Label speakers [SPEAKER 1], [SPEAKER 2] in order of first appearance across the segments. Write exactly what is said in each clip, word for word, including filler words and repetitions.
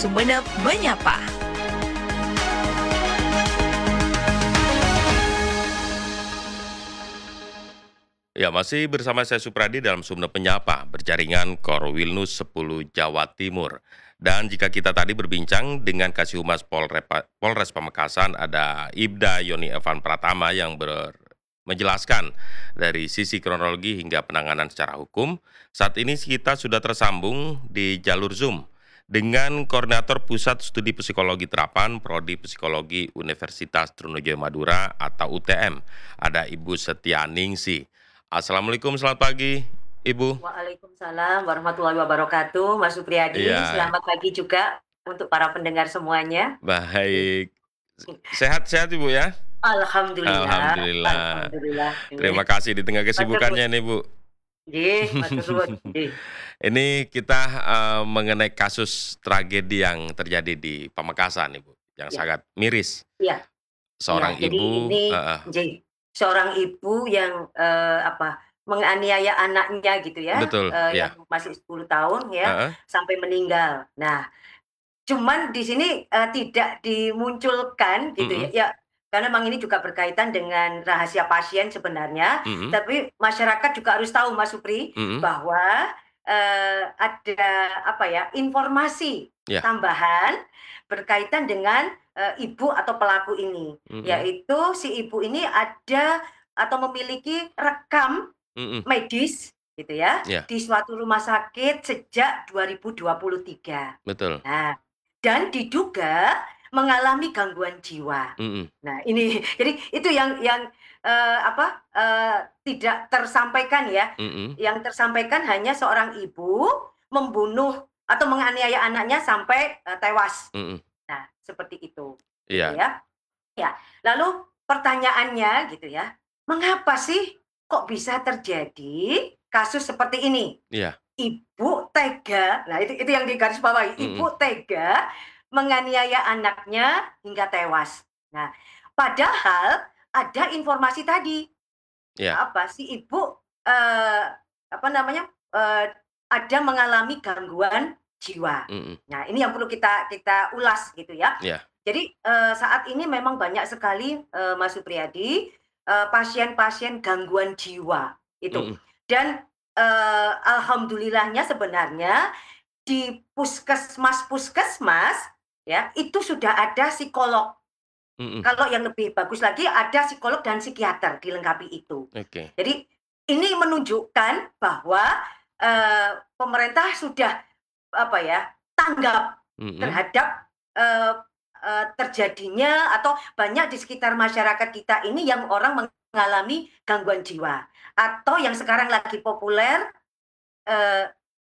[SPEAKER 1] Sumeneb Menyapa.
[SPEAKER 2] Ya, masih bersama saya Supradi dalam Sumeneb Menyapa, berjaringan Korwilnus sepuluh Jawa Timur. Dan jika kita tadi berbincang dengan Kasih Humas Polrepa- Polres Pamekasan, ada Ibda Yoni Evan Pratama yang ber- menjelaskan dari sisi kronologi hingga penanganan secara hukum. Saat ini kita sudah tersambung di jalur Zoom dengan Koordinator Pusat Studi Psikologi Terapan Prodi Psikologi Universitas Trunojoyo Madura atau U T M. Ada Ibu Setia Ningsih. Assalamualaikum, selamat pagi, Ibu.
[SPEAKER 3] Waalaikumsalam warahmatullahi wabarakatuh, Mas Supriyadi.
[SPEAKER 2] Iya,
[SPEAKER 3] Selamat pagi juga untuk para pendengar semuanya.
[SPEAKER 2] baik. Sehat-sehat Ibu ya?
[SPEAKER 3] Alhamdulillah,
[SPEAKER 2] Alhamdulillah.
[SPEAKER 3] alhamdulillah.
[SPEAKER 2] Terima kasih di tengah
[SPEAKER 3] Matur nuwun.
[SPEAKER 2] kesibukannya nih Bu.
[SPEAKER 3] Nggih, matur nuwun. Nggih.
[SPEAKER 2] Ini kita eh, mengenai kasus tragedi yang terjadi di Pamekasan Ibu, yang
[SPEAKER 3] Ya,
[SPEAKER 2] sangat miris.
[SPEAKER 3] iya, iya.
[SPEAKER 2] Seorang
[SPEAKER 3] Jadi
[SPEAKER 2] ibu,
[SPEAKER 3] ini
[SPEAKER 2] eh, eh,
[SPEAKER 3] nggih, seorang ibu yang eh, apa menganiaya anaknya gitu ya,
[SPEAKER 2] betul,
[SPEAKER 3] eh, yang
[SPEAKER 2] ya.
[SPEAKER 3] masih sepuluh tahun
[SPEAKER 2] Eh,
[SPEAKER 3] ya,
[SPEAKER 2] eh,
[SPEAKER 3] sampai meninggal. Nah, cuman di sini, eee, tidak dimunculkan gitu ya,
[SPEAKER 2] mm-mm,
[SPEAKER 3] ya karena memang ini juga berkaitan dengan rahasia pasien sebenarnya,
[SPEAKER 2] mm-mm,
[SPEAKER 3] tapi masyarakat juga harus tahu Mas Supri,
[SPEAKER 2] mm-mm,
[SPEAKER 3] bahwa, eee, ada apa ya, informasi
[SPEAKER 2] ya,
[SPEAKER 3] tambahan berkaitan dengan, eee, ibu atau pelaku ini.
[SPEAKER 2] mm-mm,
[SPEAKER 3] Yaitu si ibu ini ada atau memiliki rekam
[SPEAKER 2] mm-mm,
[SPEAKER 3] medis gitu ya,
[SPEAKER 2] ya,
[SPEAKER 3] di suatu rumah sakit sejak dua ribu dua puluh tiga.
[SPEAKER 2] betul,
[SPEAKER 3] Nah, dan diduga mengalami gangguan jiwa.
[SPEAKER 2] mm-mm,
[SPEAKER 3] Nah, ini jadi itu yang yang, eee, apa, eee, tidak tersampaikan ya.
[SPEAKER 2] mm-mm,
[SPEAKER 3] Yang tersampaikan hanya seorang ibu membunuh atau menganiaya anaknya sampai, eee, tewas.
[SPEAKER 2] mm-mm,
[SPEAKER 3] Nah, seperti itu, gitu
[SPEAKER 2] iya,
[SPEAKER 3] ya. Ya, lalu pertanyaannya gitu ya, mengapa sih kok bisa terjadi kasus seperti ini?
[SPEAKER 2] iya,
[SPEAKER 3] Ibu tega, nah itu itu yang digarisbawahi,
[SPEAKER 2] mm-mm,
[SPEAKER 3] ibu tega menganiaya anaknya hingga tewas. Nah, padahal ada informasi tadi,
[SPEAKER 2] iya,
[SPEAKER 3] apa, si ibu, eee, apa namanya, eee, ada mengalami gangguan jiwa.
[SPEAKER 2] mm-mm,
[SPEAKER 3] Nah, ini yang perlu kita kita ulas gitu ya.
[SPEAKER 2] iya,
[SPEAKER 3] Jadi, eee, saat ini memang banyak sekali, eee, Mas Supriyadi, eee, pasien-pasien gangguan jiwa, itu.
[SPEAKER 2] mm-mm,
[SPEAKER 3] Dan, eee, alhamdulillahnya sebenarnya di puskesmas-puskesmas, ya, itu sudah ada psikolog.
[SPEAKER 2] mm-mm,
[SPEAKER 3] Kalau yang lebih bagus lagi ada psikolog dan psikiater dilengkapi itu.
[SPEAKER 2] oke,
[SPEAKER 3] Jadi ini menunjukkan bahwa, eee, pemerintah sudah, apa ya, tanggap
[SPEAKER 2] mm-mm,
[SPEAKER 3] terhadap, eee eee, terjadinya atau banyak di sekitar masyarakat kita ini yang orang mengalami gangguan jiwa. Atau yang sekarang lagi populer, eee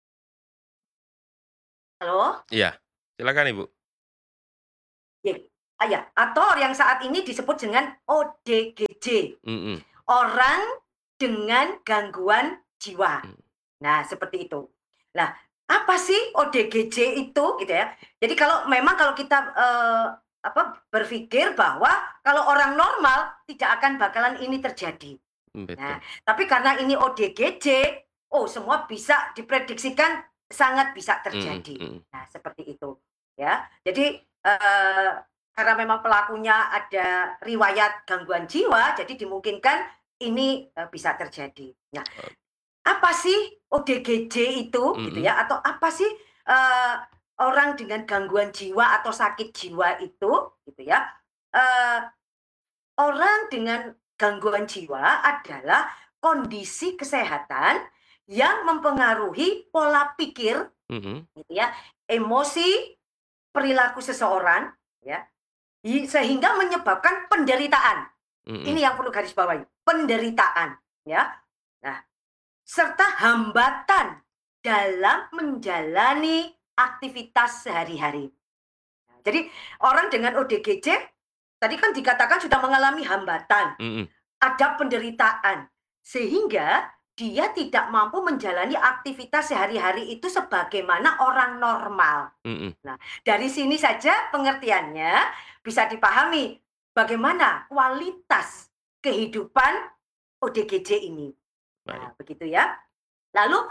[SPEAKER 3] halo?
[SPEAKER 2] iya, silakan Ibu.
[SPEAKER 3] Ye ah, ya, atau yang saat ini disebut dengan O D G J,
[SPEAKER 2] Mm-mm,
[SPEAKER 3] orang dengan gangguan jiwa.
[SPEAKER 2] mm,
[SPEAKER 3] Nah, seperti itu. Nah, apa sih O D G J itu gitu ya. Jadi kalau memang kalau kita, eee, apa, berpikir bahwa kalau orang normal tidak akan bakalan ini terjadi. Nah,
[SPEAKER 2] betul,
[SPEAKER 3] tapi karena ini O D G J, oh semua bisa diprediksikan sangat bisa
[SPEAKER 2] mm-mm,
[SPEAKER 3] terjadi.
[SPEAKER 2] mm-mm,
[SPEAKER 3] Nah, seperti itu, ya. Jadi, eee, karena memang pelakunya ada riwayat gangguan jiwa, jadi dimungkinkan ini, eee, bisa terjadi. Nah,
[SPEAKER 2] oh,
[SPEAKER 3] apa sih O D G J itu gitu
[SPEAKER 2] mm-mm,
[SPEAKER 3] ya, atau apa sih, eee, orang dengan gangguan jiwa atau sakit jiwa itu gitu ya, eee, orang dengan gangguan jiwa adalah kondisi kesehatan yang mempengaruhi pola pikir
[SPEAKER 2] mm-mm,
[SPEAKER 3] gitu ya, emosi, perilaku seseorang ya, i sehingga menyebabkan penderitaan.
[SPEAKER 2] mm-mm,
[SPEAKER 3] Ini yang perlu garis bawahi, penderitaan ya. Nah, serta hambatan dalam menjalani aktivitas sehari-hari. Nah, jadi orang dengan O D G J tadi kan dikatakan sudah mengalami hambatan,
[SPEAKER 2] mm-mm,
[SPEAKER 3] ada penderitaan, sehingga dia tidak mampu menjalani aktivitas sehari-hari itu sebagaimana orang normal.
[SPEAKER 2] mm-mm,
[SPEAKER 3] Nah, dari sini saja pengertiannya bisa dipahami bagaimana kualitas kehidupan O D G J ini.
[SPEAKER 2] baik,
[SPEAKER 3] Nah, begitu ya. Lalu,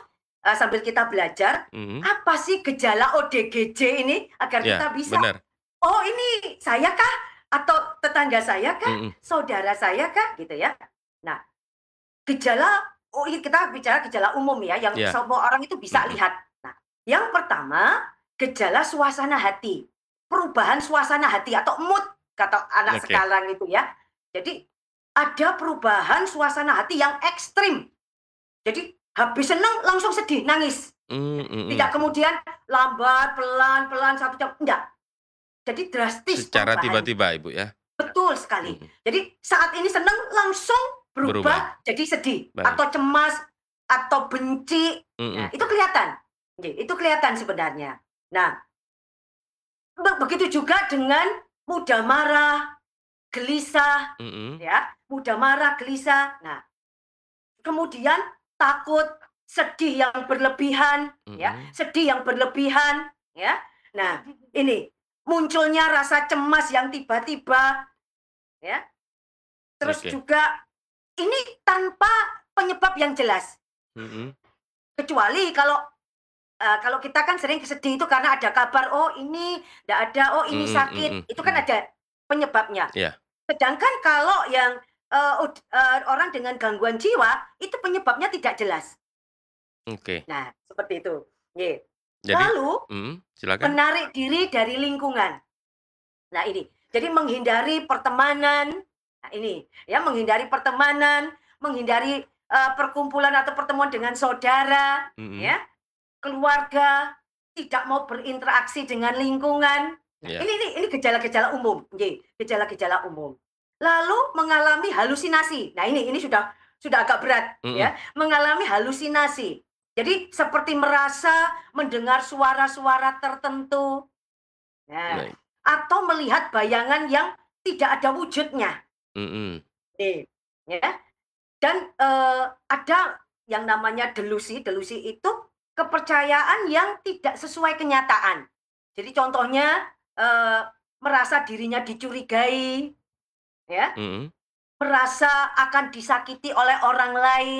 [SPEAKER 3] eee, sambil kita belajar,
[SPEAKER 2] Mhm.
[SPEAKER 3] apa sih gejala O D G J ini agar
[SPEAKER 2] Iya,
[SPEAKER 3] kita bisa,
[SPEAKER 2] benar.
[SPEAKER 3] "Oh ini saya kah? Atau tetangga saya kah?
[SPEAKER 2] Mhm.
[SPEAKER 3] Saudara saya kah?" Gitu ya. Nah, gejala oh ini kita bicara gejala umum ya, yang
[SPEAKER 2] Iya.
[SPEAKER 3] semua orang itu bisa
[SPEAKER 2] Mhm.
[SPEAKER 3] lihat. Nah, yang pertama, gejala suasana hati. Perubahan suasana hati atau mood kata anak
[SPEAKER 2] Oke.
[SPEAKER 3] sekarang itu ya. Jadi, ada perubahan suasana hati yang ekstrim. Jadi, habis seneng langsung sedih, nangis.
[SPEAKER 2] Mmm,
[SPEAKER 3] Tidak
[SPEAKER 2] mhm.
[SPEAKER 3] kemudian lambat, pelan-pelan, satu jam, enggak. Jadi drastis
[SPEAKER 2] Secara
[SPEAKER 3] perubahannya.
[SPEAKER 2] tiba-tiba, Ibu, ya?
[SPEAKER 3] Betul sekali.
[SPEAKER 2] Mhm.
[SPEAKER 3] Jadi saat ini senang langsung
[SPEAKER 2] Berubah.
[SPEAKER 3] berubah jadi sedih
[SPEAKER 2] Baik.
[SPEAKER 3] atau cemas atau benci. Nah,
[SPEAKER 2] Mhm.
[SPEAKER 3] itu kelihatan. Nggih, itu kelihatan sebenarnya. Nah, be begitu juga dengan mudah marah, gelisah,
[SPEAKER 2] Mhm.
[SPEAKER 3] ya, mudah marah, gelisah. Nah, kemudian takut, sedih yang berlebihan, ya,
[SPEAKER 2] Mhm.
[SPEAKER 3] sedih yang berlebihan, ya. Nah, ini munculnya rasa cemas yang tiba-tiba, ya. Terus
[SPEAKER 2] Oke.
[SPEAKER 3] juga ini tanpa penyebab yang jelas.
[SPEAKER 2] Mhm.
[SPEAKER 3] Kecuali kalau, eee, kalau kita kan sering sedih itu karena ada kabar, "Oh ini nggak ada, oh ini
[SPEAKER 2] Mhm mhm
[SPEAKER 3] sakit." Itu kan
[SPEAKER 2] mhm.
[SPEAKER 3] ada penyebabnya.
[SPEAKER 2] Iya.
[SPEAKER 3] Sedangkan kalau yang, eee, ud eee, orang dengan gangguan jiwa, itu penyebabnya tidak jelas.
[SPEAKER 2] Oke.
[SPEAKER 3] Nah, seperti itu. Nggih.
[SPEAKER 2] Jadi
[SPEAKER 3] Lalu,
[SPEAKER 2] mhm, silakan.
[SPEAKER 3] menarik diri dari lingkungan. Nah ini, jadi menghindari pertemanan, nah ini, ya menghindari pertemanan, menghindari, eee, perkumpulan atau pertemuan dengan saudara,
[SPEAKER 2] Mhm.
[SPEAKER 3] ya, keluarga, tidak mau berinteraksi dengan lingkungan. Nah,
[SPEAKER 2] Iya.
[SPEAKER 3] ini ini ini gejala-gejala umum, nggih, gejala-gejala umum. Lalu mengalami halusinasi. Nah ini ini sudah sudah agak berat,
[SPEAKER 2] Mhm.
[SPEAKER 3] ya, mengalami halusinasi. Jadi seperti merasa mendengar suara-suara tertentu. Nah,
[SPEAKER 2] Baik.
[SPEAKER 3] atau melihat bayangan yang tidak ada wujudnya.
[SPEAKER 2] Mhm.
[SPEAKER 3] Nih, ya. Dan, eee, ada yang namanya delusi. Delusi itu kepercayaan yang tidak sesuai kenyataan. Jadi contohnya, eee, merasa dirinya dicurigai, ya,
[SPEAKER 2] Mhm.
[SPEAKER 3] merasa akan disakiti oleh orang lain,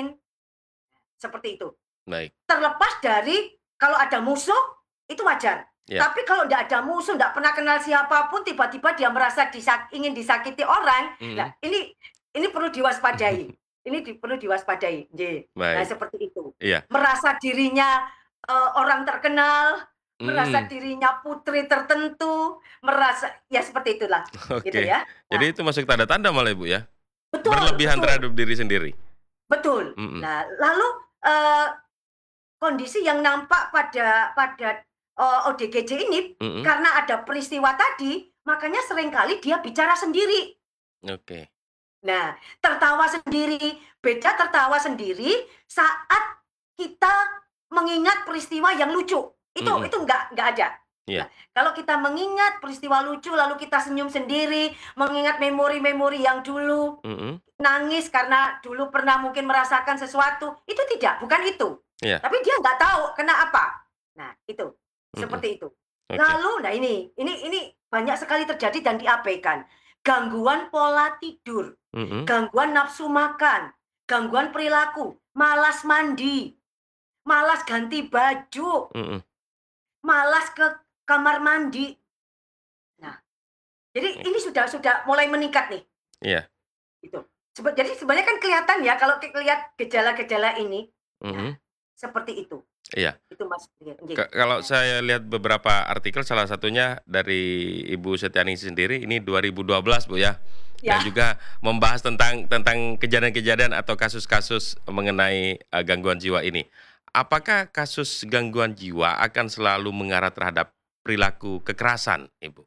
[SPEAKER 3] seperti itu.
[SPEAKER 2] Baik.
[SPEAKER 3] Terlepas dari kalau ada musuh, itu wajar.
[SPEAKER 2] Iya.
[SPEAKER 3] Tapi kalau nggak ada musuh, nggak pernah kenal siapapun, tiba-tiba dia merasa disak ingin disakiti orang, nah
[SPEAKER 2] Mhm.
[SPEAKER 3] ini ini perlu diwaspadai. Ini di perlu diwaspadai, nggih. Nah
[SPEAKER 2] Baik.
[SPEAKER 3] seperti itu.
[SPEAKER 2] Iya.
[SPEAKER 3] Merasa dirinya, eee, orang terkenal, merasa
[SPEAKER 2] Mhm.
[SPEAKER 3] dirinya putri tertentu, merasa ya seperti itulah, gitu
[SPEAKER 2] Oke.
[SPEAKER 3] ya.
[SPEAKER 2] Jadi
[SPEAKER 3] Nah,
[SPEAKER 2] itu masuk tanda-tanda malah, Ibu, ya?
[SPEAKER 3] betul
[SPEAKER 2] Berlebihan
[SPEAKER 3] betul
[SPEAKER 2] terhadap diri sendiri?
[SPEAKER 3] betul.
[SPEAKER 2] Mhm.
[SPEAKER 3] Nah, lalu, eee kondisi yang nampak pada pada, eee, O D G J ini,
[SPEAKER 2] Mhm.
[SPEAKER 3] karena ada peristiwa tadi, makanya seringkali dia bicara sendiri.
[SPEAKER 2] Oke.
[SPEAKER 3] Nah, tertawa sendiri, beda tertawa sendiri saat kita mengingat peristiwa yang lucu, itu
[SPEAKER 2] Mhm.
[SPEAKER 3] itu nggak nggak ada.
[SPEAKER 2] Iya.
[SPEAKER 3] Nah, kalau kita mengingat peristiwa lucu, lalu kita senyum sendiri, mengingat memori-memori yang dulu,
[SPEAKER 2] Mhm.
[SPEAKER 3] nangis karena dulu pernah mungkin merasakan sesuatu, itu tidak, bukan itu.
[SPEAKER 2] Iya.
[SPEAKER 3] Tapi dia nggak tahu kena apa. Nah, itu,
[SPEAKER 2] Mhm.
[SPEAKER 3] seperti itu.
[SPEAKER 2] Oke.
[SPEAKER 3] Lalu, nah ini ini ini banyak sekali terjadi dan diabaikan. Gangguan pola tidur,
[SPEAKER 2] Mhm.
[SPEAKER 3] gangguan nafsu makan, gangguan perilaku, malas mandi, malas ganti baju,
[SPEAKER 2] Mhm.
[SPEAKER 3] malas ke kamar mandi. Nah, jadi
[SPEAKER 2] Oke.
[SPEAKER 3] ini sudah sudah mulai meningkat nih.
[SPEAKER 2] Iya.
[SPEAKER 3] Gitu. Sebe jadi sebenarnya kan kelihatan ya kalau ki lihat gejala-gejala ini. Nah,
[SPEAKER 2] Mhm.
[SPEAKER 3] seperti itu.
[SPEAKER 2] Iya.
[SPEAKER 3] Itu Mas, nggih nggih.
[SPEAKER 2] Ka kalau
[SPEAKER 3] Nah,
[SPEAKER 2] saya lihat beberapa artikel salah satunya dari Ibu Setianing sendiri ini dua ribu dua belas, Bu, ya. Dan
[SPEAKER 3] ya,
[SPEAKER 2] juga membahas tentang tentang kejadian-kejadian atau kasus-kasus mengenai, eee, gangguan jiwa ini. Apakah kasus gangguan jiwa akan selalu mengarah terhadap perilaku kekerasan, Ibu?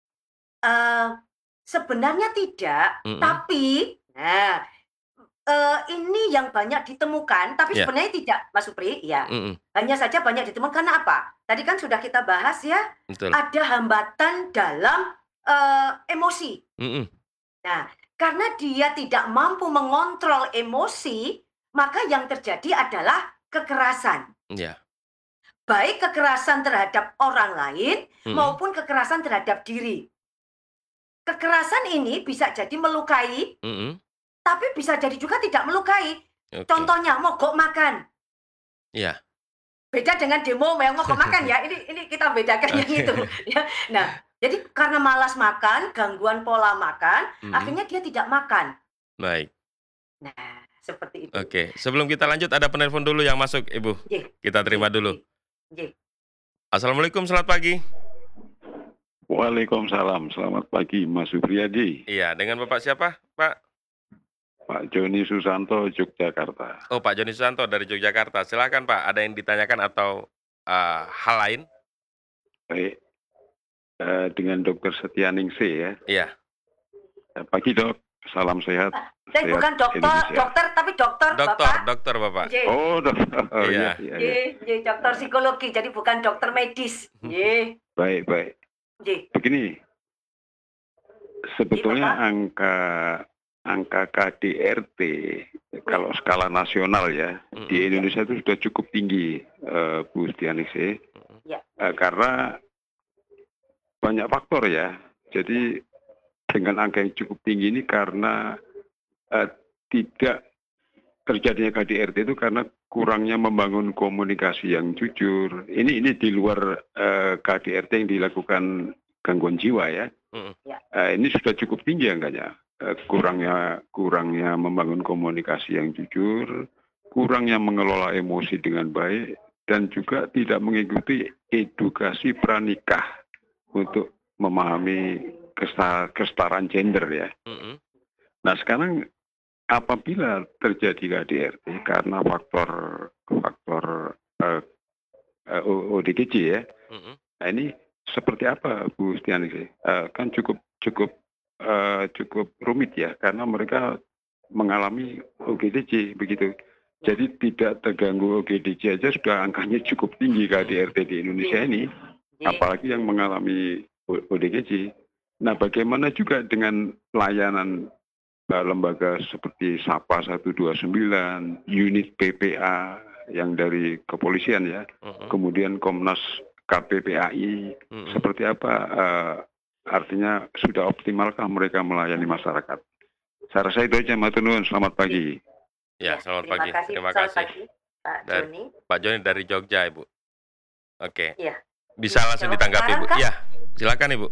[SPEAKER 3] eee, sebenarnya tidak,
[SPEAKER 2] Mhm.
[SPEAKER 3] tapi nah, eee, ini yang banyak ditemukan, tapi
[SPEAKER 2] Iya.
[SPEAKER 3] sebenarnya tidak, Mas Supri, iya.
[SPEAKER 2] Mhm.
[SPEAKER 3] Hanya saja banyak ditemukan karena apa? Tadi kan sudah kita bahas ya,
[SPEAKER 2] Betul.
[SPEAKER 3] ada hambatan dalam, eee, emosi.
[SPEAKER 2] Mhm.
[SPEAKER 3] Nah, karena dia tidak mampu mengontrol emosi, maka yang terjadi adalah kekerasan.
[SPEAKER 2] Iya.
[SPEAKER 3] Baik kekerasan terhadap orang lain
[SPEAKER 2] Mhm.
[SPEAKER 3] maupun kekerasan terhadap diri. Kekerasan ini bisa jadi melukai,
[SPEAKER 2] Mhm.
[SPEAKER 3] tapi bisa jadi juga tidak melukai.
[SPEAKER 2] Oke.
[SPEAKER 3] Contohnya mogok makan.
[SPEAKER 2] Iya.
[SPEAKER 3] Beda dengan demo "Meong mogok makan" ya, ini ini kita bedakan yang itu,
[SPEAKER 2] Oke.
[SPEAKER 3] ya. Nah, jadi karena malas makan, gangguan pola makan,
[SPEAKER 2] Mhm.
[SPEAKER 3] akhirnya dia tidak makan.
[SPEAKER 2] Baik.
[SPEAKER 3] Nah, seperti itu.
[SPEAKER 2] Oke, sebelum kita lanjut ada penelpon dulu yang masuk, Ibu.
[SPEAKER 3] Nggih
[SPEAKER 2] Kita
[SPEAKER 3] nggih
[SPEAKER 2] terima dulu.
[SPEAKER 3] nggih nggih.
[SPEAKER 2] Assalamualaikum, selamat pagi.
[SPEAKER 1] Waalaikumsalam, selamat pagi Mas Supriyadi.
[SPEAKER 2] Iya, dengan Bapak siapa, Pak?
[SPEAKER 1] Pak Joni Susanto, Yogyakarta.
[SPEAKER 2] Oh, Pak Joni Susanto dari Yogyakarta. Silakan Pak, ada yang ditanyakan atau, eee, hal lain?
[SPEAKER 1] Baik, eee, dengan Dokter Setianingsih ya.
[SPEAKER 2] Iya.
[SPEAKER 1] Eee, pagi Dok, salam sehat,
[SPEAKER 3] Ah, saya
[SPEAKER 1] sehat
[SPEAKER 3] bukan dokter
[SPEAKER 1] Indonesia.
[SPEAKER 3] dokter, tapi dokter,
[SPEAKER 2] Dokter
[SPEAKER 3] Bapak.
[SPEAKER 2] dokter Bapak.
[SPEAKER 3] Nggih.
[SPEAKER 1] Oh dokter, oh
[SPEAKER 2] Iya.
[SPEAKER 1] iya iya iya.
[SPEAKER 3] Nggih nggih, dokter psikologi, jadi bukan dokter medis. Nggih.
[SPEAKER 1] Baik baik.
[SPEAKER 3] Nggih.
[SPEAKER 1] Begini,
[SPEAKER 3] Nggih,
[SPEAKER 1] sebetulnya
[SPEAKER 3] Bapak.
[SPEAKER 1] angka angka K D R T kalau skala nasional ya,
[SPEAKER 2] Mhm.
[SPEAKER 1] di
[SPEAKER 3] Iya.
[SPEAKER 1] Indonesia itu sudah cukup tinggi, eee, Bu Setianingsih.
[SPEAKER 2] Mhm.
[SPEAKER 3] Iya.
[SPEAKER 1] Eee, karena banyak faktor ya. Jadi dengan angka yang cukup tinggi ini karena, eee, tidak terjadinya K D R T itu karena kurangnya membangun komunikasi yang jujur. Ini ini di luar, eee, K D R T yang dilakukan gangguan jiwa ya.
[SPEAKER 2] Mhm.
[SPEAKER 3] Ya.
[SPEAKER 1] Eee, ini sudah cukup tinggi angkanya, eee, kurangnya kurangnya membangun komunikasi yang jujur, kurangnya mengelola emosi dengan baik, dan juga tidak mengikuti edukasi pranikah untuk memahami kesta kesetaraan gender ya.
[SPEAKER 2] Mhm.
[SPEAKER 1] Nah sekarang apabila terjadi K D R T karena faktor faktor, eee eee, O ODGJ ya.
[SPEAKER 2] Mhm.
[SPEAKER 1] Nah ini seperti apa Bu Setianingsih? Eee, kan cukup cukup, eee, cukup rumit ya karena mereka mengalami O G D J begitu. Jadi tidak terganggu O G D J aja sudah angkanya cukup tinggi K D R T di Indonesia ini,
[SPEAKER 3] Nggih.
[SPEAKER 1] apalagi yang mengalami O ODGJ. Nah bagaimana juga dengan pelayanan, eee, lembaga seperti Sapa satu dua sembilan, unit P P A yang dari kepolisian ya,
[SPEAKER 2] Mhm.
[SPEAKER 1] kemudian Komnas K P P A I,
[SPEAKER 2] Mhm.
[SPEAKER 1] seperti apa, eee, artinya sudah optimalkah mereka melayani masyarakat? Saya rasa itu aja, matur nuwun, selamat pagi.
[SPEAKER 2] Ya,
[SPEAKER 3] Ya,
[SPEAKER 2] selamat
[SPEAKER 3] terima
[SPEAKER 2] pagi.
[SPEAKER 3] kasih.
[SPEAKER 2] Terima
[SPEAKER 3] Selamat
[SPEAKER 2] kasih.
[SPEAKER 3] pagi, Pak
[SPEAKER 2] Dar
[SPEAKER 3] Joni.
[SPEAKER 2] Pak Joni dari Jogja, Ibu. Oke.
[SPEAKER 3] Iya.
[SPEAKER 2] Bisa langsung
[SPEAKER 3] Dijawab
[SPEAKER 2] ditanggapi,
[SPEAKER 3] sekarang
[SPEAKER 2] Bu.
[SPEAKER 3] kah?
[SPEAKER 2] Iya, silakan Ibu.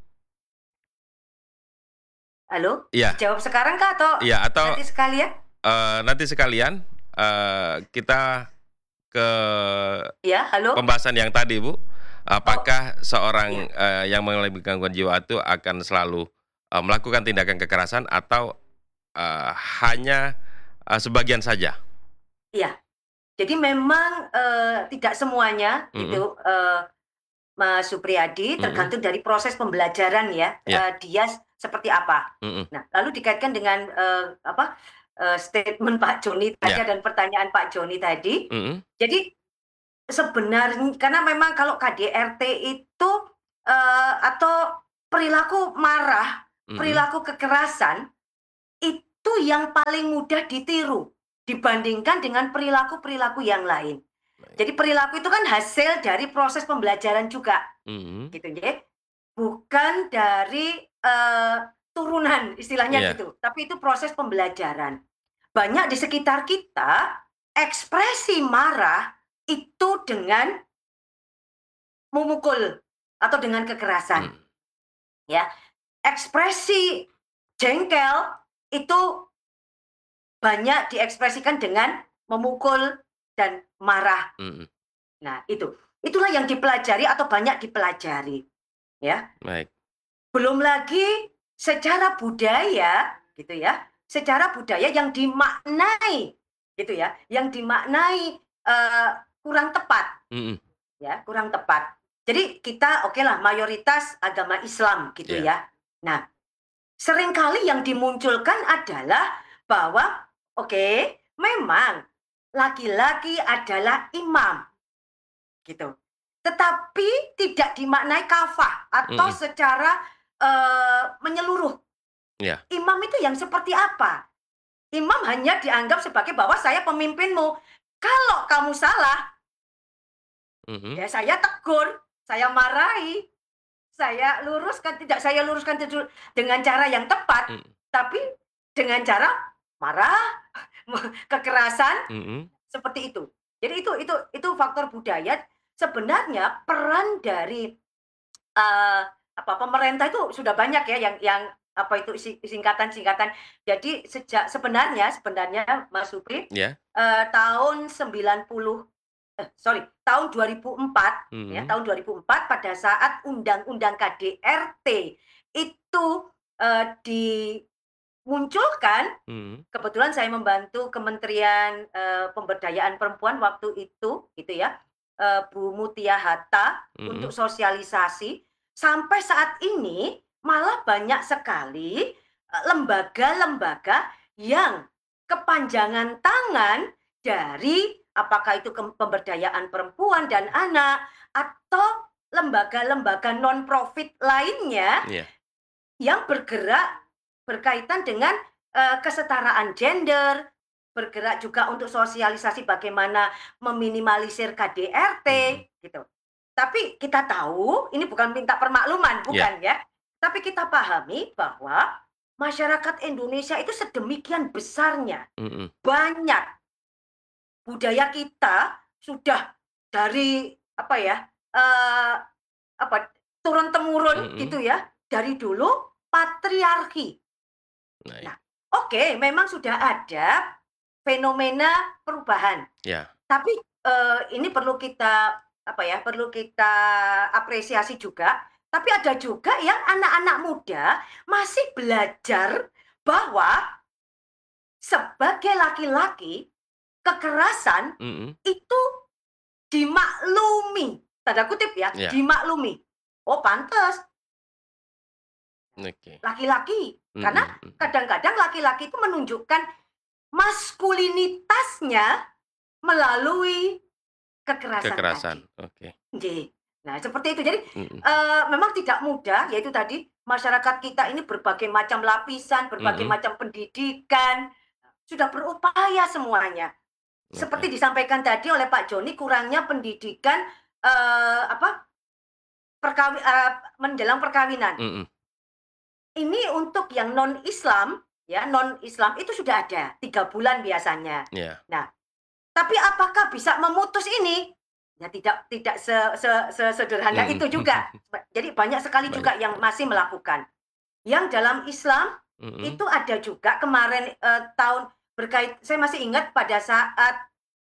[SPEAKER 3] Halo?
[SPEAKER 2] Iya.
[SPEAKER 3] Dijawab sekarang kah atau
[SPEAKER 2] Iya, atau,
[SPEAKER 3] nanti sekalian?
[SPEAKER 2] eee, nanti sekalian, eee, kita ke
[SPEAKER 3] Iya, halo?
[SPEAKER 2] pembahasan yang tadi, Bu. Apakah
[SPEAKER 3] Iya.
[SPEAKER 2] seorang, eee, yang mengalami gangguan jiwa itu akan selalu, eee, melakukan tindakan kekerasan atau, eee, hanya, eee, sebagian saja?
[SPEAKER 3] Iya. Jadi memang, eee, tidak semuanya
[SPEAKER 2] Mhm.
[SPEAKER 3] gitu, eee, Mas Supriyadi,
[SPEAKER 2] Mhm.
[SPEAKER 3] tergantung dari proses pembelajaran ya,
[SPEAKER 2] Iya.
[SPEAKER 3] eee, dia seperti apa.
[SPEAKER 2] Mhm.
[SPEAKER 3] Nah, lalu dikaitkan dengan, eee, apa, eee, statement Pak Joni tadi
[SPEAKER 2] Iya.
[SPEAKER 3] dan pertanyaan Pak Joni tadi.
[SPEAKER 2] Mhm.
[SPEAKER 3] Jadi sebenarnya karena memang kalau K D R T itu, eee, atau perilaku marah,
[SPEAKER 2] Mhm.
[SPEAKER 3] perilaku kekerasan, itu yang paling mudah ditiru dibandingkan dengan perilaku-perilaku yang lain.
[SPEAKER 2] Baik.
[SPEAKER 3] Jadi perilaku itu kan hasil dari proses pembelajaran juga,
[SPEAKER 2] Mhm.
[SPEAKER 3] gitu nggih. Bukan dari, eee, turunan istilahnya
[SPEAKER 2] Iya.
[SPEAKER 3] gitu, tapi itu proses pembelajaran. Banyak di sekitar kita ekspresi marah itu dengan memukul atau dengan kekerasan.
[SPEAKER 2] Mhm.
[SPEAKER 3] Ya, ekspresi jengkel itu banyak diekspresikan dengan memukul dan marah.
[SPEAKER 2] Mhm.
[SPEAKER 3] Nah, itu. Itulah yang dipelajari atau banyak dipelajari, ya.
[SPEAKER 2] Baik.
[SPEAKER 3] Belum lagi secara budaya, gitu ya, secara budaya yang dimaknai, gitu ya, yang dimaknai, eee, kurang tepat,
[SPEAKER 2] Mhm.
[SPEAKER 3] ya, kurang tepat. Jadi kita okelah mayoritas agama Islam, gitu
[SPEAKER 2] Iya.
[SPEAKER 3] ya. Nah, seringkali yang dimunculkan adalah bahwa, oke, memang laki-laki adalah imam, gitu. Tetapi tidak dimaknai kafah atau
[SPEAKER 2] Mhm.
[SPEAKER 3] secara, eee, menyeluruh.
[SPEAKER 2] Iya.
[SPEAKER 3] Imam itu yang seperti apa? Imam hanya dianggap sebagai bahwa saya pemimpinmu. Kalau kamu salah,
[SPEAKER 2] Mhm.
[SPEAKER 3] ya saya tegur, saya marahi, saya luruskan, tidak saya luruskan tedu dengan cara yang tepat,
[SPEAKER 2] Mhm.
[SPEAKER 3] tapi dengan cara marah, kekerasan,
[SPEAKER 2] Mhm.
[SPEAKER 3] seperti itu. Jadi itu itu itu faktor budaya. Sebenarnya peran dari, eee, apa, pemerintah itu sudah banyak ya yang yang apa itu si singkatan-singkatan. Jadi sejak sebenarnya sebenarnya Mas Supri,
[SPEAKER 2] Ya?
[SPEAKER 3] eee, tahun sembilan puluh eh sorry, tahun dua ribu empat ya,
[SPEAKER 2] Mhm.
[SPEAKER 3] tahun dua ribu empat pada saat Undang-Undang K D R T itu, eee, dimunculkan,
[SPEAKER 2] Mhm.
[SPEAKER 3] kebetulan saya membantu Kementerian, eee, Pemberdayaan Perempuan waktu itu, gitu ya, eee, Bu Mutia Hatta untuk
[SPEAKER 2] Mhm.
[SPEAKER 3] sosialisasi. Sampai saat ini malah banyak sekali, eee, lembaga-lembaga yang kepanjangan tangan dari apakah itu kem pemberdayaan perempuan dan anak, atau lembaga-lembaga non-profit lainnya
[SPEAKER 2] Iya.
[SPEAKER 3] yang bergerak berkaitan dengan, eee, kesetaraan gender, bergerak juga untuk sosialisasi bagaimana meminimalisir K D R T,
[SPEAKER 2] Mhm.
[SPEAKER 3] gitu. Tapi kita tahu, ini bukan minta permakluman,
[SPEAKER 2] Iya.
[SPEAKER 3] bukan ya. Tapi kita pahami bahwa masyarakat Indonesia itu sedemikian besarnya,
[SPEAKER 2] Mhm.
[SPEAKER 3] banyak budaya kita sudah dari apa ya, eee, apa, turun-temurun gitu
[SPEAKER 2] Mhm.
[SPEAKER 3] ya, dari dulu patriarki.
[SPEAKER 2] Baik.
[SPEAKER 3] Nah, oke, memang sudah ada fenomena perubahan,
[SPEAKER 2] Ya.
[SPEAKER 3] tapi, eee, ini perlu kita apa ya, perlu kita apresiasi juga, tapi ada juga yang anak-anak muda masih belajar bahwa sebagai laki-laki, kekerasan
[SPEAKER 2] Mhm.
[SPEAKER 3] itu dimaklumi, tanda kutip ya,
[SPEAKER 2] Iya.
[SPEAKER 3] dimaklumi. Oh pantes
[SPEAKER 2] Oke.
[SPEAKER 3] laki-laki, karena
[SPEAKER 2] Mhm mhm.
[SPEAKER 3] kadang-kadang laki-laki itu menunjukkan maskulinitasnya melalui kekerasan tadi.
[SPEAKER 2] Kekerasan, oke.
[SPEAKER 3] Nggih. Nah, seperti itu. Jadi,
[SPEAKER 2] Mhm.
[SPEAKER 3] eee, memang tidak mudah, yaitu tadi, masyarakat kita ini berbagai macam lapisan, berbagai
[SPEAKER 2] Mhm.
[SPEAKER 3] macam pendidikan, sudah berupaya semuanya.
[SPEAKER 2] Oke.
[SPEAKER 3] Seperti disampaikan tadi oleh Pak Joni, kurangnya pendidikan, eee, apa, perkawi eee, menjelang perkawinan.
[SPEAKER 2] Mhm.
[SPEAKER 3] Ini untuk yang non-Islam, ya, non-Islam itu sudah ada, tiga bulan biasanya.
[SPEAKER 2] Iya.
[SPEAKER 3] Nah, tapi apakah bisa memutus ini? Ya tidak tidak se se sesederhana
[SPEAKER 2] Mhm.
[SPEAKER 3] itu juga. Ba jadi banyak sekali
[SPEAKER 2] Banyak
[SPEAKER 3] juga yang
[SPEAKER 2] sekali.
[SPEAKER 3] masih melakukan. Yang dalam Islam,
[SPEAKER 2] Mhm.
[SPEAKER 3] itu ada juga kemarin, eee, tahun berkait saya masih ingat pada saat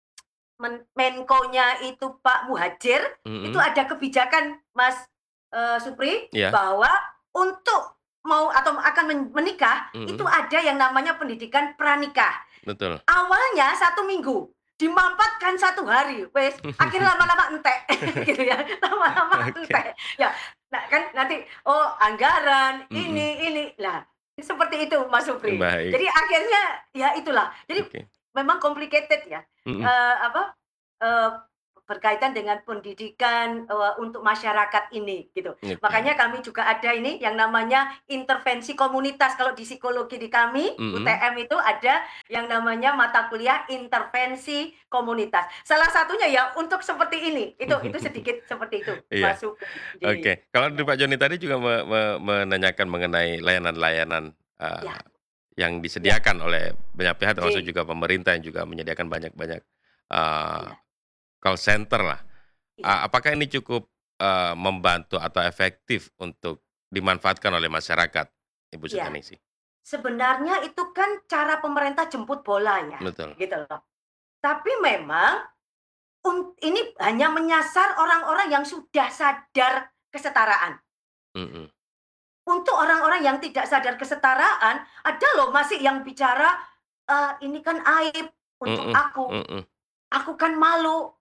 [SPEAKER 3] men Menkonya itu Pak Muhadjir, itu
[SPEAKER 2] Mhm.
[SPEAKER 3] ada kebijakan Mas, eee, Supri,
[SPEAKER 2] Iya.
[SPEAKER 3] bahwa untuk mau atau akan men menikah, itu
[SPEAKER 2] Mhm.
[SPEAKER 3] ada yang namanya pendidikan pranikah.
[SPEAKER 2] Betul.
[SPEAKER 3] Awalnya satu minggu, dimampatkan satu hari, wes, akhirnya lama-lama entek, gitu ya, lama-lama
[SPEAKER 2] Oke.
[SPEAKER 3] entek. Ya, nah kan nanti, oh anggaran,
[SPEAKER 2] Mhm.
[SPEAKER 3] ini ini, lah seperti itu Mas Supri.
[SPEAKER 2] Baik.
[SPEAKER 3] Jadi akhirnya, ya itulah, jadi
[SPEAKER 2] Oke.
[SPEAKER 3] memang complicated ya,
[SPEAKER 2] Mhm.
[SPEAKER 3] eee, apa, eee, berkaitan dengan pendidikan, eee, untuk masyarakat ini, gitu.
[SPEAKER 2] Oke.
[SPEAKER 3] Makanya kami juga ada ini yang namanya intervensi komunitas, kalau di psikologi di kami,
[SPEAKER 2] Mhm.
[SPEAKER 3] U T M itu ada yang namanya mata kuliah intervensi komunitas. Salah satunya ya untuk seperti ini, itu itu sedikit seperti itu,
[SPEAKER 2] Iya.
[SPEAKER 3] Mas Supri. Nggih.
[SPEAKER 2] Oke. Kalau dari
[SPEAKER 3] Ya.
[SPEAKER 2] Pak Joni tadi juga me me menanyakan mengenai layanan-layanan, eee,
[SPEAKER 3] Ya.
[SPEAKER 2] yang
[SPEAKER 3] Ya.
[SPEAKER 2] disediakan oleh banyak pihak termasuk
[SPEAKER 3] Nggih.
[SPEAKER 2] juga pemerintah yang juga menyediakan banyak-banyak, eee,
[SPEAKER 3] Iya.
[SPEAKER 2] call center-lah.
[SPEAKER 3] Iya.
[SPEAKER 2] A apakah ini cukup, eee, membantu atau efektif untuk dimanfaatkan oleh masyarakat, Ibu
[SPEAKER 3] Iya.
[SPEAKER 2] Suzaningsih?
[SPEAKER 3] Sebenarnya itu kan cara pemerintah jemput bola ya,
[SPEAKER 2] Betul.
[SPEAKER 3] gitu loh. Tapi memang un ini hanya menyasar orang-orang yang sudah sadar kesetaraan.
[SPEAKER 2] Mhm.
[SPEAKER 3] Untuk orang-orang yang tidak sadar kesetaraan, ada loh masih yang bicara, eee, "Ini kan aib untuk
[SPEAKER 2] Mhm
[SPEAKER 3] aku,
[SPEAKER 2] mhm.
[SPEAKER 3] aku kan malu."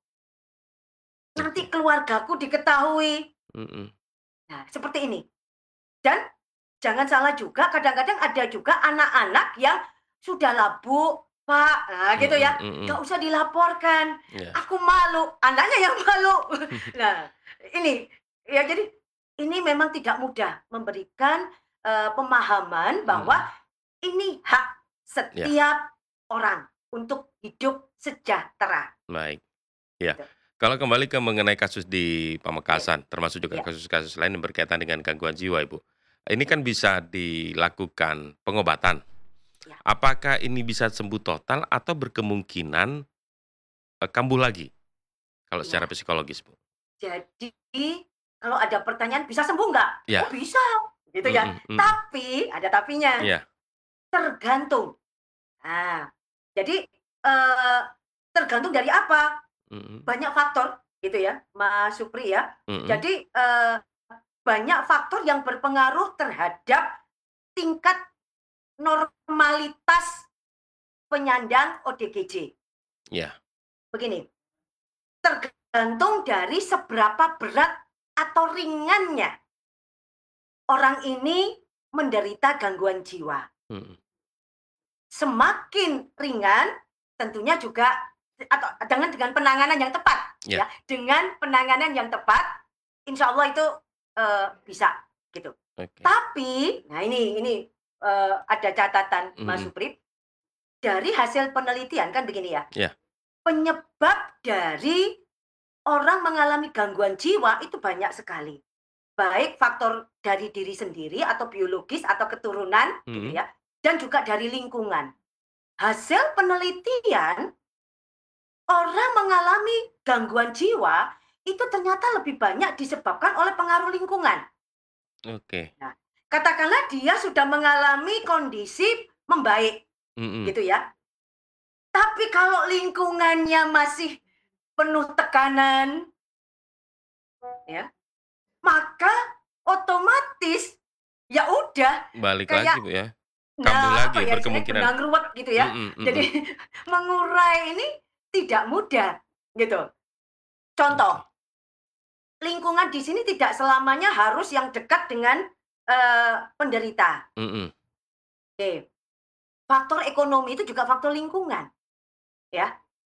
[SPEAKER 3] Nanti
[SPEAKER 2] Oke.
[SPEAKER 3] keluargaku diketahui.
[SPEAKER 2] Mhm.
[SPEAKER 3] Nah, seperti ini. Dan jangan salah juga, kadang-kadang ada juga anak-anak yang, "Sudahlah Bu, Pak," nah gitu
[SPEAKER 2] Mhm
[SPEAKER 3] ya, "nggak
[SPEAKER 2] mhm.
[SPEAKER 3] usah dilaporkan,
[SPEAKER 2] Iya.
[SPEAKER 3] aku malu." Anaknya yang malu. Nah, ini, ya jadi ini memang tidak mudah memberikan, eee, pemahaman bahwa
[SPEAKER 2] Mhm.
[SPEAKER 3] ini hak
[SPEAKER 2] Iya.
[SPEAKER 3] setiap orang untuk hidup sejahtera.
[SPEAKER 2] Baik. Iya.
[SPEAKER 3] Gitu.
[SPEAKER 2] Kalau kembali ke mengenai kasus di
[SPEAKER 3] Iya.
[SPEAKER 2] Pamekasan, termasuk juga
[SPEAKER 3] Iya.
[SPEAKER 2] kasus-kasus lain yang berkaitan dengan gangguan jiwa, Ibu. Ini
[SPEAKER 3] Iya.
[SPEAKER 2] kan bisa dilakukan pengobatan.
[SPEAKER 3] Iya.
[SPEAKER 2] Apakah ini bisa sembuh total atau berkemungkinan eee, kambuh lagi kalau secara
[SPEAKER 3] Iya.
[SPEAKER 2] psikologis, Bu?
[SPEAKER 3] Jadi kalau ada pertanyaan, "Bisa sembuh nggak?" Oh
[SPEAKER 2] Iya.
[SPEAKER 3] bisa, gitu ya.
[SPEAKER 2] Mhm mhm.
[SPEAKER 3] Tapi, ada tapinya,
[SPEAKER 2] Iya.
[SPEAKER 3] tergantung. Nah, jadi, eee, tergantung dari apa?
[SPEAKER 2] Mhm.
[SPEAKER 3] Banyak faktor gitu ya, Mas Supri ya.
[SPEAKER 2] Mhm.
[SPEAKER 3] Jadi, eee, banyak faktor yang berpengaruh terhadap tingkat normalitas penyandang O D G J.
[SPEAKER 2] Iya.
[SPEAKER 3] Begini, tergantung dari seberapa berat atau ringannya orang ini menderita gangguan jiwa.
[SPEAKER 2] Mhm.
[SPEAKER 3] Semakin ringan, tentunya juga atau dengan dengan penanganan yang tepat,
[SPEAKER 2] Iya.
[SPEAKER 3] ya. Dengan penanganan yang tepat, insya Allah itu, eee, bisa, gitu.
[SPEAKER 2] Oke.
[SPEAKER 3] Tapi, nah ini ini, eee, ada catatan, Mas
[SPEAKER 2] Mhm.
[SPEAKER 3] Supri. Dari hasil penelitian kan begini ya,
[SPEAKER 2] Iya.
[SPEAKER 3] penyebab dari orang mengalami gangguan jiwa itu banyak sekali. Baik faktor dari diri sendiri atau biologis atau keturunan gitu
[SPEAKER 2] Mhm.
[SPEAKER 3] ya, dan juga dari lingkungan. Hasil penelitian orang mengalami gangguan jiwa itu ternyata lebih banyak disebabkan oleh pengaruh lingkungan.
[SPEAKER 2] Oke.
[SPEAKER 3] Nah, katakanlah dia sudah mengalami kondisi membaik,
[SPEAKER 2] Mhm.
[SPEAKER 3] gitu ya. Tapi kalau lingkungannya masih penuh tekanan ya, maka otomatis, ya udah
[SPEAKER 2] Balik
[SPEAKER 3] kayak
[SPEAKER 2] lagi, Bu, ya. Kambuh
[SPEAKER 3] nah, apa
[SPEAKER 2] lagi
[SPEAKER 3] ya istilahnya,
[SPEAKER 2] berkemungkinan.
[SPEAKER 3] benang ruwet gitu ya.
[SPEAKER 2] Mhm
[SPEAKER 3] Jadi
[SPEAKER 2] mhm.
[SPEAKER 3] mengurai ini tidak mudah, gitu.
[SPEAKER 2] Oke.
[SPEAKER 3] Contoh, lingkungan di sini tidak selamanya harus yang dekat dengan, eee, penderita.
[SPEAKER 2] Mhm.
[SPEAKER 3] Oke. Faktor ekonomi itu juga faktor lingkungan, ya.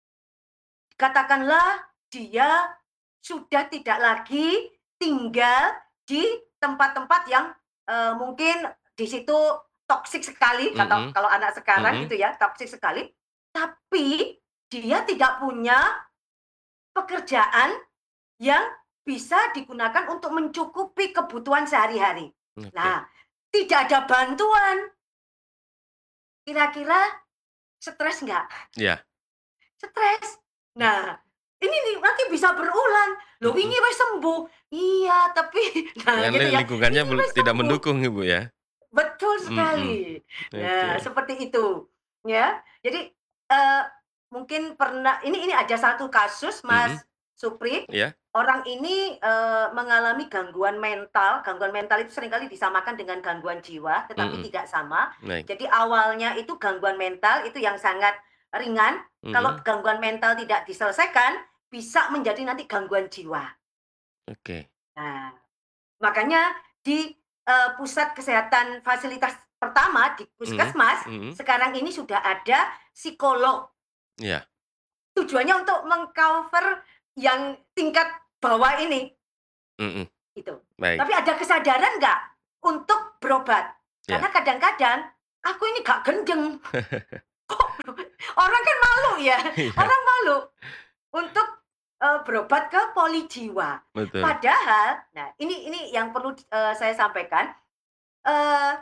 [SPEAKER 3] Katakanlah dia sudah tidak lagi tinggal di tempat-tempat yang, eee, mungkin di situ toksik sekali kata
[SPEAKER 2] Mhm.
[SPEAKER 3] kalau anak sekarang
[SPEAKER 2] Mhm.
[SPEAKER 3] gitu ya, toksik sekali, tapi dia tidak punya pekerjaan yang bisa digunakan untuk mencukupi kebutuhan sehari-hari.
[SPEAKER 2] Oke.
[SPEAKER 3] Nah, tidak ada bantuan. Kira-kira stres nggak?
[SPEAKER 2] Iya.
[SPEAKER 3] Stres. Nah, ini nih nanti bisa berulang, "Loh
[SPEAKER 2] Mhm.
[SPEAKER 3] wingi wis sembuh." "Iya, tapi" nah
[SPEAKER 2] Ya
[SPEAKER 3] gitu
[SPEAKER 2] li
[SPEAKER 3] ya,
[SPEAKER 2] lingkungannya
[SPEAKER 3] "Ini
[SPEAKER 2] bel
[SPEAKER 3] wis
[SPEAKER 2] tidak
[SPEAKER 3] sembuh."
[SPEAKER 2] mendukung, Ibu, ya?
[SPEAKER 3] Betul
[SPEAKER 2] Mhm.
[SPEAKER 3] sekali. Nah,
[SPEAKER 2] Oke.
[SPEAKER 3] seperti itu, ya. Jadi, eee, mungkin pernah ini ini ada satu kasus, Mas
[SPEAKER 2] Mhm.
[SPEAKER 3] Supri.
[SPEAKER 2] Iya.
[SPEAKER 3] Orang ini, eee, mengalami gangguan mental, gangguan mental itu seringkali disamakan dengan gangguan jiwa, tetapi
[SPEAKER 2] Mhm.
[SPEAKER 3] tidak sama.
[SPEAKER 2] Baik.
[SPEAKER 3] Jadi awalnya itu gangguan mental itu yang sangat ringan, kalau
[SPEAKER 2] Mhm.
[SPEAKER 3] gangguan mental tidak diselesaikan, bisa menjadi nanti gangguan jiwa.
[SPEAKER 2] Oke.
[SPEAKER 3] Nah, makanya di, eee, pusat kesehatan fasilitas pertama, di
[SPEAKER 2] Mhm
[SPEAKER 3] puskesmas,
[SPEAKER 2] mhm.
[SPEAKER 3] sekarang ini sudah ada psikolog.
[SPEAKER 2] Iya.
[SPEAKER 3] Tujuannya untuk meng-cover yang tingkat bawah ini.
[SPEAKER 2] Mhm.
[SPEAKER 3] Gitu.
[SPEAKER 2] Baik.
[SPEAKER 3] Tapi ada kesadaran nggak untuk berobat?
[SPEAKER 2] Iya.
[SPEAKER 3] Karena kadang-kadang, "Aku ini nggak gendeng." Kok orang kan malu ya,
[SPEAKER 2] Iya.
[SPEAKER 3] orang malu untuk, eee, berobat ke poli jiwa.
[SPEAKER 2] Betul.
[SPEAKER 3] Padahal nah ini ini yang perlu, eee, saya sampaikan, eee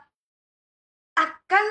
[SPEAKER 3] akan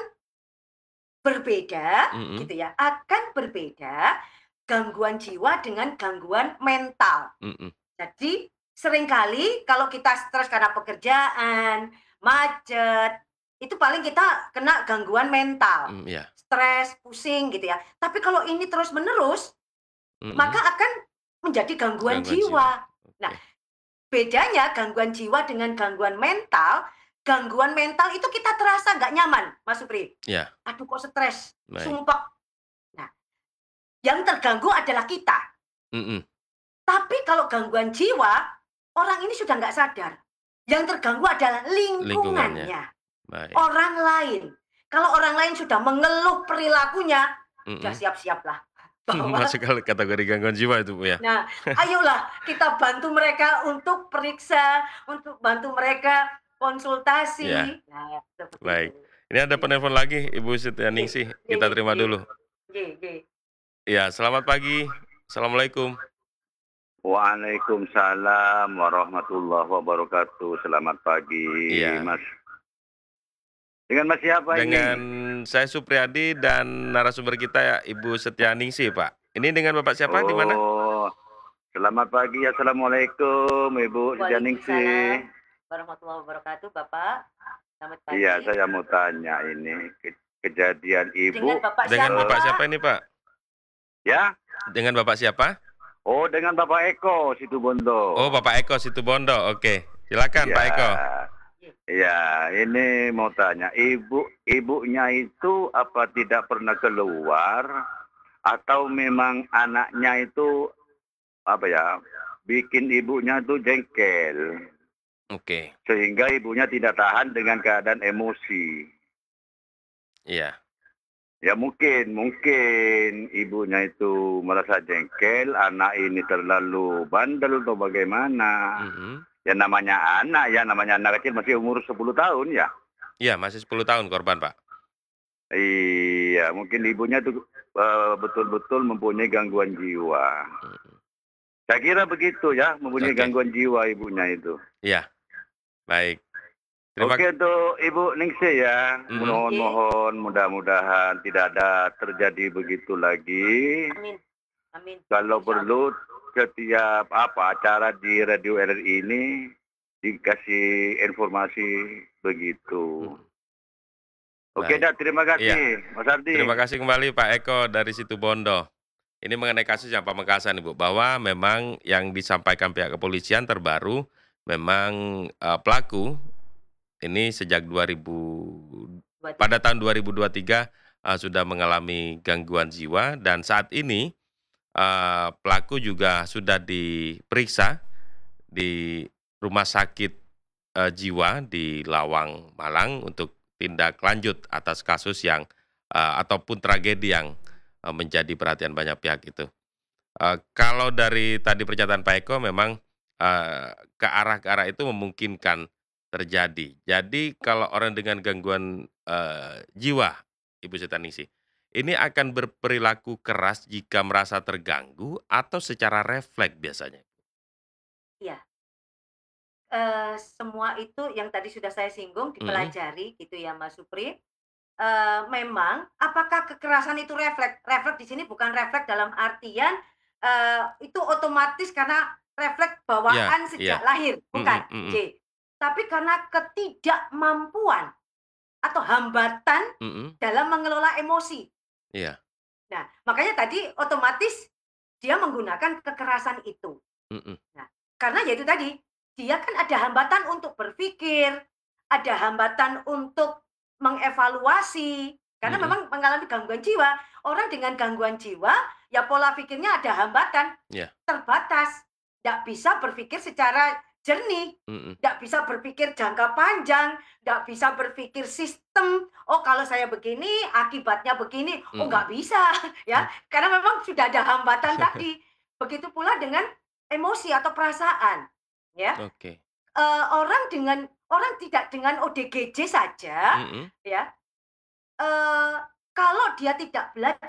[SPEAKER 3] berbeda,
[SPEAKER 2] Mhm.
[SPEAKER 3] gitu ya, akan berbeda gangguan jiwa dengan gangguan mental.
[SPEAKER 2] Mhm.
[SPEAKER 3] Jadi seringkali kalau kita stres karena pekerjaan, macet, itu paling kita kena gangguan mental.
[SPEAKER 2] Mmm, iya.
[SPEAKER 3] Stres, pusing gitu ya. Tapi kalau ini terus-menerus, maka
[SPEAKER 2] Mhm.
[SPEAKER 3] akan menjadi gangguan
[SPEAKER 2] Gangguan jiwa.
[SPEAKER 3] jiwa. Nah,
[SPEAKER 2] Oke.
[SPEAKER 3] bedanya gangguan jiwa dengan gangguan mental, gangguan mental itu kita terasa nggak nyaman, Mas Supri.
[SPEAKER 2] Iya.
[SPEAKER 3] "Aduh kok stres,
[SPEAKER 2] Baik.
[SPEAKER 3] sumpek." Nah, yang terganggu adalah kita.
[SPEAKER 2] Mhm.
[SPEAKER 3] Tapi kalau gangguan jiwa, orang ini sudah nggak sadar. Yang terganggu adalah
[SPEAKER 2] Lingkungannya.
[SPEAKER 3] lingkungannya,
[SPEAKER 2] Baik.
[SPEAKER 3] orang lain. Kalau orang lain sudah mengeluh perilakunya, udah
[SPEAKER 2] Mhm.
[SPEAKER 3] siap-siaplah bahwa
[SPEAKER 2] Masuk kal kategori gangguan jiwa itu, Bu, ya?
[SPEAKER 3] nah, ayolah kita bantu mereka untuk periksa, untuk bantu mereka
[SPEAKER 2] Iya.
[SPEAKER 3] konsultasi. Nah, seperti itu.
[SPEAKER 2] Baik. Ini ada
[SPEAKER 3] Iya.
[SPEAKER 2] penelpon lagi, Ibu
[SPEAKER 3] Nggih
[SPEAKER 2] Setianingsih, kita
[SPEAKER 3] nggih
[SPEAKER 2] terima
[SPEAKER 3] nggih.
[SPEAKER 2] dulu.
[SPEAKER 3] Nggih nggih.
[SPEAKER 2] Iya, selamat pagi. Assalamualaikum.
[SPEAKER 4] Waalaikumsalam warahmatullahi wabarakatuh. Selamat pagi,
[SPEAKER 2] Iya.
[SPEAKER 4] Mas. Dengan Mas siapa
[SPEAKER 2] Dengan
[SPEAKER 4] ini?
[SPEAKER 2] saya Supriyadi dan narasumber kita Ibu Setianingsih, Pak. Ini dengan Bapak siapa, di mana?
[SPEAKER 4] Oh, selamat pagi. Assalamualaikum, Ibu Janingsi.
[SPEAKER 3] Waalaikumsalam warahmatullahi wabarakatuh, Bapak. Selamat
[SPEAKER 4] Iya,
[SPEAKER 3] pagi.
[SPEAKER 4] saya mau tanya ini ke kejadian
[SPEAKER 3] Dengan
[SPEAKER 4] Ibu
[SPEAKER 3] Bapak
[SPEAKER 2] Dengan
[SPEAKER 3] siapa,
[SPEAKER 2] Bapak
[SPEAKER 3] Pak?
[SPEAKER 2] siapa ini, Pak?
[SPEAKER 4] ya?
[SPEAKER 2] Dengan Bapak siapa?
[SPEAKER 4] Oh, dengan Bapak Eko Situbondo.
[SPEAKER 2] Oh, Bapak Eko Situbondo. Oke, silakan Pak Eko.
[SPEAKER 4] Ya, ini mau tanya, ibu ibunya itu apa tidak pernah keluar atau memang anaknya itu apa ya, bikin ibunya tuh jengkel
[SPEAKER 2] Oke,
[SPEAKER 4] sehingga ibunya tidak tahan dengan keadaan emosi.
[SPEAKER 2] iya.
[SPEAKER 4] Ya mungkin, mungkin ibunya itu merasa jengkel, anak ini terlalu bandel atau bagaimana.
[SPEAKER 2] Mhm.
[SPEAKER 4] Ya namanya anak ya, namanya anak kecil masih umur sepuluh tahun ya.
[SPEAKER 2] Iya, masih sepuluh tahun korban, Pak.
[SPEAKER 4] Iya, mungkin ibunya tuh eh, betul-betul mempunyai gangguan jiwa.
[SPEAKER 2] Mhm.
[SPEAKER 4] Saya kira begitu ya, mempunyai
[SPEAKER 2] Oke.
[SPEAKER 4] gangguan jiwa ibunya itu.
[SPEAKER 2] Iya, baik. Terima
[SPEAKER 4] Oke untuk Ibu Ningsih ya,
[SPEAKER 2] Mhm.
[SPEAKER 4] mohon-mohon mudah-mudahan tidak ada terjadi begitu lagi.
[SPEAKER 3] Amin. Amin.
[SPEAKER 4] Kalau
[SPEAKER 3] Insya Allah.
[SPEAKER 4] perlu setiap apa acara di Radio R R I ini dikasih informasi begitu.
[SPEAKER 2] Mhm.
[SPEAKER 4] Oke
[SPEAKER 2] Baik.
[SPEAKER 4] dah, terima kasih
[SPEAKER 2] Iya.
[SPEAKER 4] Mas Ardi.
[SPEAKER 2] Terima kasih kembali Pak Eko dari Situbondo. Ini mengenai kasus yang Pamekasan, Ibu, bahwa memang yang disampaikan pihak kepolisian terbaru memang eh, pelaku ini sejak dua ribu
[SPEAKER 3] Dua tiga.
[SPEAKER 2] pada tahun dua ribu dua puluh tiga eh, sudah mengalami gangguan jiwa dan saat ini eh, pelaku juga sudah diperiksa di rumah sakit eh, jiwa di Lawang, Malang untuk tindak lanjut atas kasus yang eh, ataupun tragedi yang eh, menjadi perhatian banyak pihak itu. Eh, kalau dari tadi pernyataan Pak Eko memang eh, ke arah ke arah itu memungkinkan terjadi. Jadi kalau orang dengan gangguan eh, jiwa, Ibu Setaningsih, ini akan berperilaku keras jika merasa terganggu atau secara refleks biasanya.
[SPEAKER 3] Iya. Eh, semua itu yang tadi sudah saya singgung
[SPEAKER 2] Mhm.
[SPEAKER 3] dipelajari gitu ya, Mas Supri. Eh, memang apakah kekerasan itu refleks? Refleks di sini bukan refleks dalam artian eh, itu otomatis karena refleks
[SPEAKER 2] Iya,
[SPEAKER 3] bawaan
[SPEAKER 2] iya.
[SPEAKER 3] sejak lahir,
[SPEAKER 2] Mhm,
[SPEAKER 3] bukan.
[SPEAKER 2] mhm,
[SPEAKER 3] J. Tapi karena ketidakmampuan atau hambatan
[SPEAKER 2] mhm.
[SPEAKER 3] dalam mengelola emosi.
[SPEAKER 2] Iya.
[SPEAKER 3] Nah, makanya tadi otomatis dia menggunakan kekerasan itu.
[SPEAKER 2] Mhm.
[SPEAKER 3] Nah, karena ya itu tadi, dia kan ada hambatan untuk berpikir, ada hambatan untuk mengevaluasi, karena
[SPEAKER 2] Mhm.
[SPEAKER 3] memang mengalami gangguan jiwa. Orang dengan gangguan jiwa, ya pola pikirnya ada hambatan,
[SPEAKER 2] Iya.
[SPEAKER 3] terbatas, nggak bisa berpikir secara jernih,
[SPEAKER 2] Mhm.
[SPEAKER 3] nggak bisa berpikir jangka panjang, nggak bisa berpikir sistem. Oh, kalau saya begini, akibatnya begini. Oh,
[SPEAKER 2] Mhm.
[SPEAKER 3] nggak bisa, ya, karena memang sudah ada hambatan tadi. Begitu pula dengan emosi atau perasaan, ya.
[SPEAKER 2] Oke.
[SPEAKER 3] Eee, orang dengan orang tidak dengan O D G J saja,
[SPEAKER 2] Mhm.
[SPEAKER 3] ya, eee, kalau dia tidak belajar